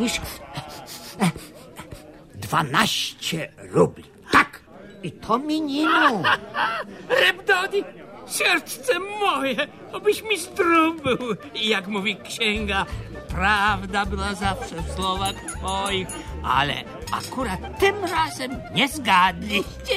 niż 12 rubli. Tak, i to minimum. Repdodi, serce moje, obyś mi zdrów był. I jak mówi księga, prawda była zawsze w słowach twoich, ale akurat tym razem nie zgadliście.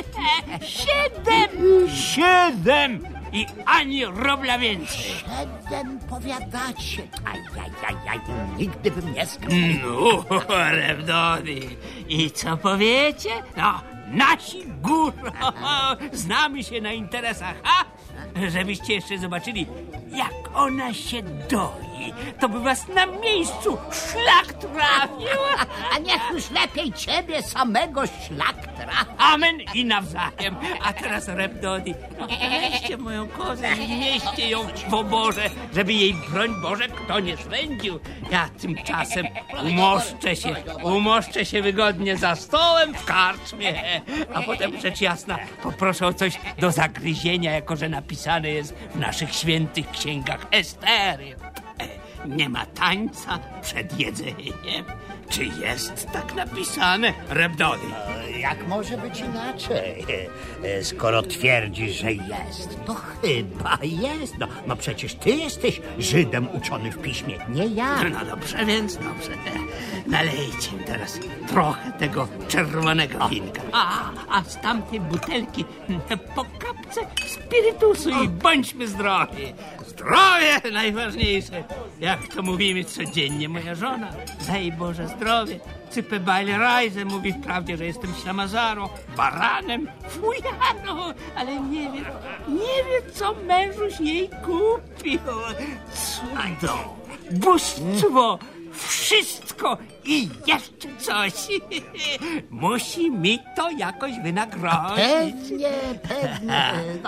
7 i ani rubla więcej. 7 powiadacie. Ajajajaj, nigdy bym nie zgadł. No, Repdodi, i co powiecie? No, nasi górą, znamy się na interesach, a? Żebyście jeszcze zobaczyli, jak ona się doi, to by was na miejscu szlak trafił. A niech już lepiej ciebie samego szlak trafi. Amen i nawzajem. A teraz, Repdodi, weźcie moją kozę i mieście ją w oborze, żeby jej, broń Boże, kto nie swędził. Ja tymczasem umoszczę się wygodnie za stołem w karczmie, a potem rzecz jasna poproszę o coś do zagryzienia, jako że napisane jest w naszych świętych księgach Estery. Nie ma tańca przed jedzeniem. Czy jest tak napisane, Repdodi? Jak może być inaczej? Skoro twierdzisz, że jest, to chyba jest. No przecież ty jesteś Żydem uczony w piśmie, nie ja. No dobrze, więc dobrze. Nalejcie mi teraz trochę tego czerwonego winka. A z tamtej butelki po kapce spirytusu i bądźmy zdrowi. Zdrowie najważniejsze. Jak to mówimy codziennie, moja żona. Daj Boże zdrowie. Cypę Bajlerajze mówi wprawdzie, że jestem ślamazarą, baranem, fujaną, ale nie wie, co mężuś jej kupił. Cudo, bóstwo, wszystko i jeszcze coś. Musi mi to jakoś wynagrodzić. Pewnie.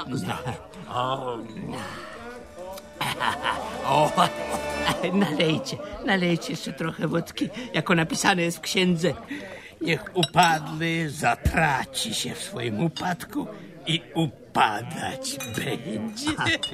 O, nalejcie jeszcze trochę wódki, jako napisane jest w księdze. Niech upadły zatraci się w swoim upadku i upadać będzie.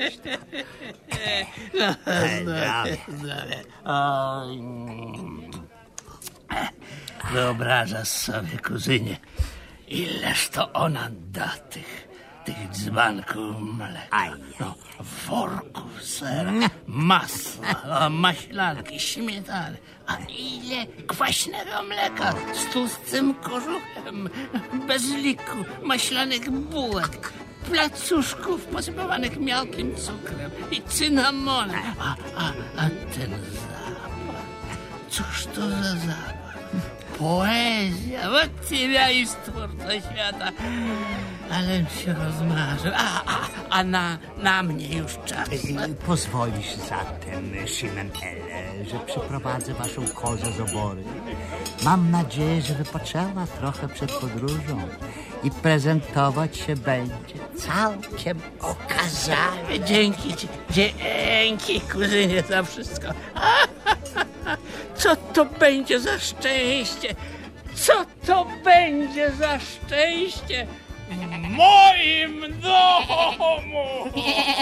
Wyobrażasz sobie, kuzynie, ileż to ona da tych dzbanków mleka, worków sera, masła, maślanki, śmietany, a ile kwaśnego mleka z tłustym kożuchem, bezliku, maślanych bułek, placuszków posypanych miałkim cukrem i cynamonem. A ten zapach, cóż to za zapach? Poezja, Wacylia i stwórca świata. Ale się rozmarzył. A na mnie już czas. Pozwolisz zatem, Szymon Elle, że przyprowadzę waszą kozę z obory. Mam nadzieję, że wypoczęła trochę przed podróżą i prezentować się będzie całkiem okazale. Dzięki, kuzynie, za wszystko. Co to będzie za szczęście? Co to będzie za szczęście w moim domu?